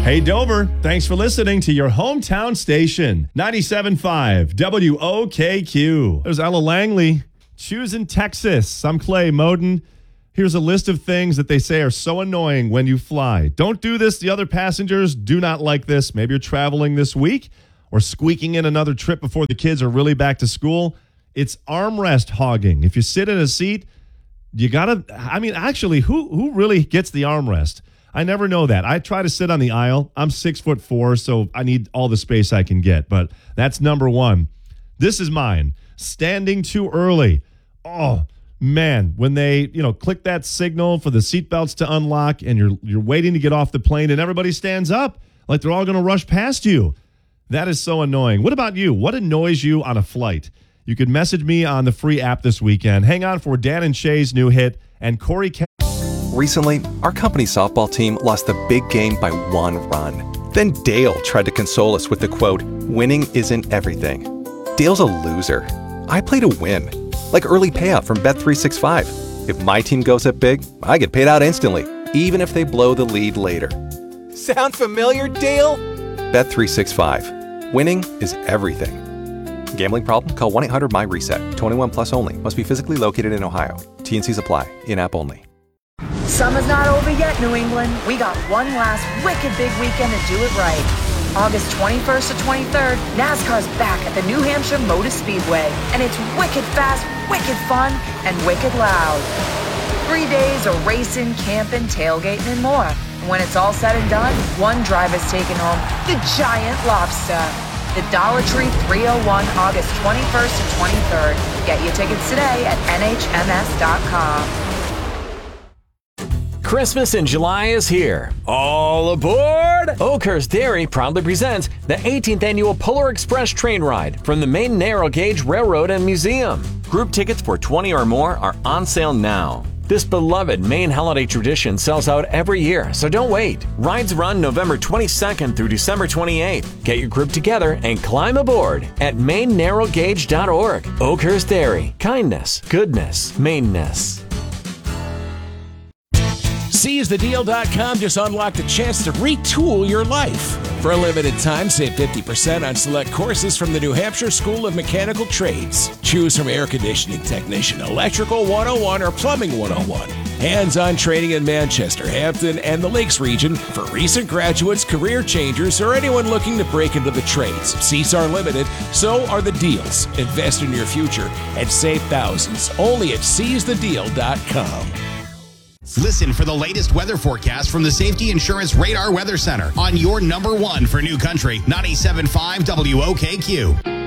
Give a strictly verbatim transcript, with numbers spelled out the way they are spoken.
Hey, Dover, thanks for listening to your hometown station, ninety-seven point five W O K Q. There's Ella Langley, choosing Texas. I'm Clay Moden. Here's a list of things that they say are so annoying when you fly. Don't do this. The other passengers do not like this. Maybe you're traveling this week or squeaking in another trip before the kids are really back to school. It's armrest hogging. If you sit in a seat, you got to, I mean, actually, who who really gets the armrest? I never know that. I try to sit on the aisle. I'm six foot four, so I need all the space I can get. But that's number one. This is mine. Standing too early. Oh, man. When they, you know, click that signal for the seatbelts to unlock and you're you're waiting to get off the plane and everybody stands up like they're all going to rush past you. That is so annoying. What about you? What annoys you on a flight? You could message me on the free app this weekend. Hang on for Dan and Shay's new hit and Corey Ke- Recently, our company softball team lost the big game by one run. Then Dale tried to console us with the quote, "Winning isn't everything." Dale's a loser. I play to win. Like early payout from Bet three sixty-five. If my team goes up big, I get paid out instantly, even if they blow the lead later. Sound familiar, Dale? Bet three sixty-five. Winning is everything. Gambling problem? Call one eight hundred M Y reset. twenty-one plus only. Must be physically located in Ohio. T N Cs apply. In-app only. Summer's not over yet, New England. We got one last wicked big weekend to do it right. August twenty-first to twenty-third, NASCAR's back at the New Hampshire Motor Speedway. And it's wicked fast, wicked fun, and wicked loud. Three days of racing, camping, tailgating, and more. And when it's all said and done, one driver's taking home the giant lobster. The Dollar Tree three oh one, August twenty-first to twenty-third. Get your tickets today at N H M S dot com. Christmas in July is here. All aboard! Oakhurst Dairy proudly presents the eighteenth Annual Polar Express Train Ride from the Maine Narrow Gauge Railroad and Museum. Group tickets for twenty or more are on sale now. This beloved Maine holiday tradition sells out every year, so don't wait. Rides run November twenty-second through December twenty-eighth. Get your group together and climb aboard at maine narrow gauge dot org. Oakhurst Dairy. Kindness, goodness, Maineness. seize the deal dot com just unlocked a chance to retool your life. For a limited time, save fifty percent on select courses from the New Hampshire School of Mechanical Trades. Choose from air conditioning technician, electrical one oh one, or plumbing one oh one. Hands-on training in Manchester, Hampton, and the Lakes region for recent graduates, career changers, or anyone looking to break into the trades. Seats are limited, so are the deals. Invest in your future and save thousands only at seize the deal dot com. Listen for the latest weather forecast from the Safety Insurance Radar Weather Center on your number one for New Country, ninety-seven point five W O K Q.